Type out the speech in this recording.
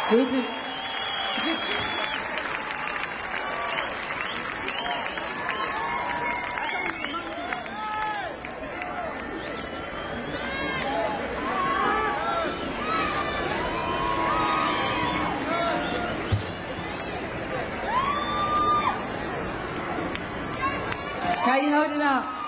有一只。可以，好的了。